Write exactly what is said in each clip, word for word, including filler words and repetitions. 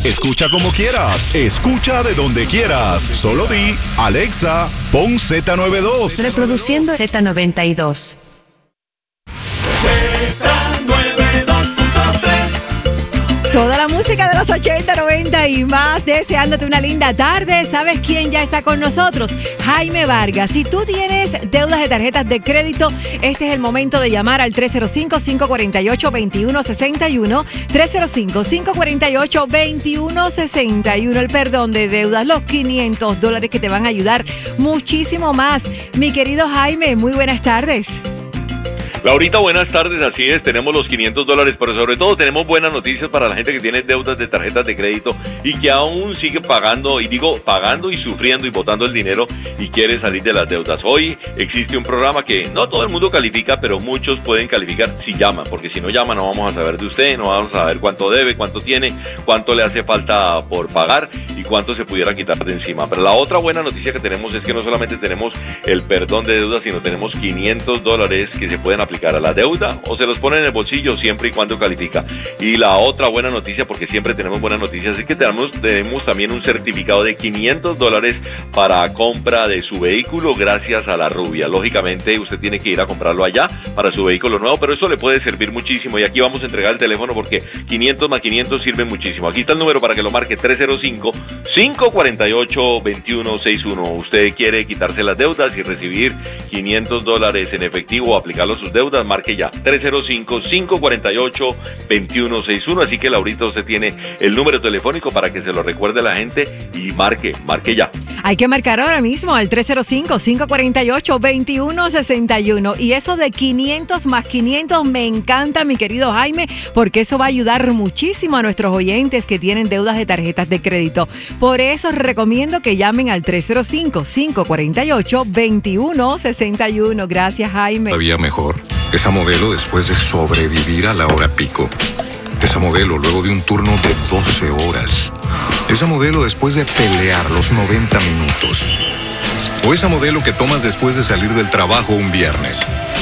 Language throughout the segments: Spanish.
Escucha como quieras. Escucha de donde quieras. Solo di, Alexa, pon Z noventa y dos. Reproduciendo Z noventa y dos. Toda la música de los ochenta, noventa y más, deseándote una linda tarde. ¿Sabes quién ya está con nosotros? Jaime Vargas. Si tú tienes deudas de tarjetas de crédito, este es el momento de llamar al tres cero cinco, cinco cuatro ocho, dos uno seis uno, tres cero cinco, cinco cuatro ocho, dos uno seis uno. El perdón de deudas, los quinientos dólares que te van a ayudar muchísimo más. Mi querido Jaime, muy buenas tardes. Laurita, buenas tardes, así es, tenemos los quinientos dólares, pero sobre todo tenemos buenas noticias para la gente que tiene deudas de tarjetas de crédito y que aún sigue pagando, y digo pagando y sufriendo y botando el dinero y quiere salir de las deudas. Hoy existe un programa que no todo el mundo califica, pero muchos pueden calificar si llaman, porque si no llaman no vamos a saber de usted, no vamos a saber cuánto debe, cuánto tiene, cuánto le hace falta por pagar y cuánto se pudiera quitar de encima. Pero la otra buena noticia que tenemos es que no solamente tenemos el perdón de deudas, sino tenemos quinientos dólares que se pueden aplicar a la deuda o se los ponen en el bolsillo siempre y cuando califica. Y la otra buena noticia, porque siempre tenemos buenas noticias, es que tenemos, tenemos también un certificado de quinientos dólares para compra de su vehículo gracias a La Rubia. Lógicamente usted tiene que ir a comprarlo allá para su vehículo nuevo, pero eso le puede servir muchísimo y aquí vamos a entregar el teléfono porque quinientos más quinientos sirven muchísimo. Aquí está el número para que lo marque, tres cero cinco, cinco cuatro ocho, dos uno seis uno. Usted quiere quitarse las deudas y recibir quinientos dólares en efectivo o aplicarlo a sus deudas, marque ya, tres cero cinco, cinco cuatro ocho, dos uno seis uno. Así que Laurita, usted tiene el número telefónico para que se lo recuerde a la gente y marque, marque ya. Hay que marcar ahora mismo al tres cero cinco, cinco cuatro ocho, dos uno seis uno. Y eso de quinientos más quinientos me encanta, mi querido Jaime, porque eso va a ayudar muchísimo a nuestros oyentes que tienen deudas de tarjetas de crédito. Por eso recomiendo que llamen al tres cero cinco, cinco cuatro ocho, dos uno seis uno. Gracias, Jaime. Todavía mejor. Esa modelo después de sobrevivir a la hora pico. Esa modelo luego de un turno de doce horas. Esa modelo después de pelear los noventa minutos. O esa modelo que tomas después de salir del trabajo un viernes.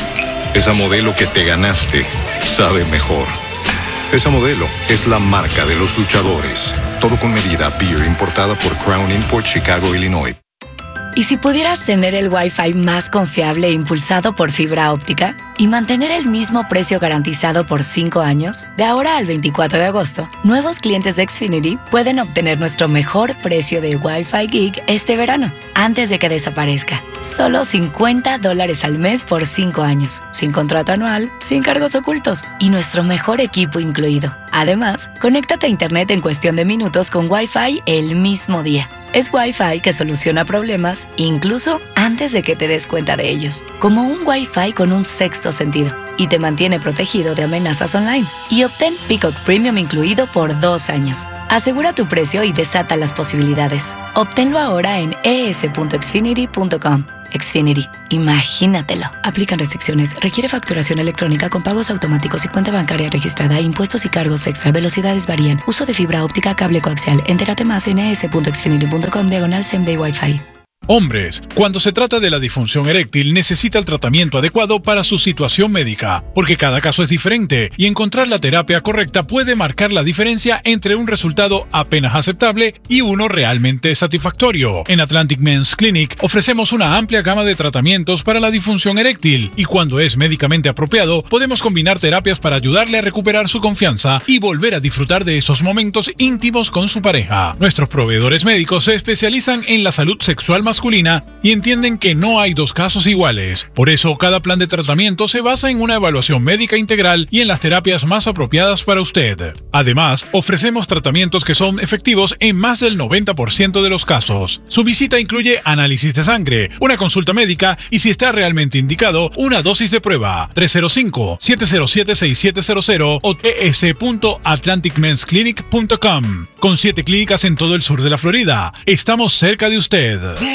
Esa modelo que te ganaste sabe mejor. Esa modelo es la marca de los luchadores. Todo con medida. Beer importada por Crown Import, Chicago, Illinois. ¿Y si pudieras tener el Wi-Fi más confiable e impulsado por fibra óptica y mantener el mismo precio garantizado por cinco años? De ahora al veinticuatro de agosto, nuevos clientes de Xfinity pueden obtener nuestro mejor precio de Wi-Fi Gig este verano, antes de que desaparezca. Solo cincuenta dólares al mes por cinco años, sin contrato anual, sin cargos ocultos y nuestro mejor equipo incluido. Además, conéctate a Internet en cuestión de minutos con Wi-Fi el mismo día. Es Wi-Fi que soluciona problemas incluso antes de que te des cuenta de ellos. Como un Wi-Fi con un sexto sentido. Y te mantiene protegido de amenazas online. Y obtén Peacock Premium incluido por dos años. Asegura tu precio y desata las posibilidades. Obténlo ahora en e s punto xfinity punto com. Xfinity. Imagínatelo. Aplican restricciones. Requiere facturación electrónica con pagos automáticos y cuenta bancaria registrada. Impuestos y cargos extra. Velocidades varían. Uso de fibra óptica, cable coaxial. Entérate más en e s punto xfinity punto com diagonal same day Wi-Fi. Hombres, cuando se trata de la disfunción eréctil, necesita el tratamiento adecuado para su situación médica, porque cada caso es diferente y encontrar la terapia correcta puede marcar la diferencia entre un resultado apenas aceptable y uno realmente satisfactorio. En Atlantic Men's Clinic ofrecemos una amplia gama de tratamientos para la disfunción eréctil y cuando es médicamente apropiado, podemos combinar terapias para ayudarle a recuperar su confianza y volver a disfrutar de esos momentos íntimos con su pareja. Nuestros proveedores médicos se especializan en la salud sexual masculina y entienden que no hay dos casos iguales. Por eso, cada plan de tratamiento se basa en una evaluación médica integral y en las terapias más apropiadas para usted. Además, ofrecemos tratamientos que son efectivos en más del noventa por ciento de los casos. Su visita incluye análisis de sangre, una consulta médica y, si está realmente indicado, una dosis de prueba. tres cero cinco, siete cero siete, seis siete cero cero o e s punto atlantic mens clinic punto com. Con siete clínicas en todo el sur de la Florida, estamos cerca de usted.